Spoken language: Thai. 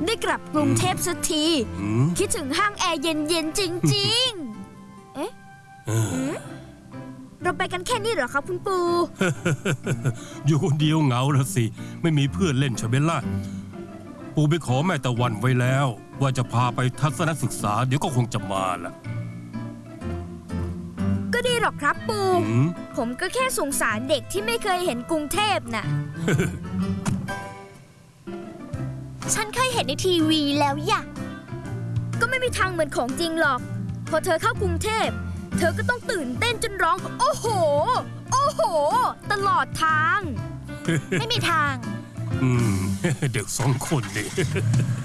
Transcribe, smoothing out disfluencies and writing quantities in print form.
ได้กลับกรุงเทพสักทีคิดถึงห้างแอร์เย็นๆจริงๆเอ๊ะเราไปกันแค่นี้เหรอครับคุณปู่อยู่คนเดียวเหงาละสิไม่มีเพื่อนเล่นใช่ไหมล่ะปู่ไปขอแม่ตะวันไว้แล้วว่าจะพาไปทัศนศึกษาเดี๋ยวก็คงจะมาล่ะก็ดีหรอกครับปู่ผมก็แค่สงสารเด็กที่ไม่เคยเห็นกรุงเทพน่ะฉันเคยเห็นในทีวีแล้วอย่ะก็ไม่มีทางเหมือนของจริงหรอกพอเธอเข้ากรุงเทพเธอก็ต้องตื่นเต้นจนร้องโอ้โหโอ้โหตลอดทางไม่มีทางเด็ก2 คนนี่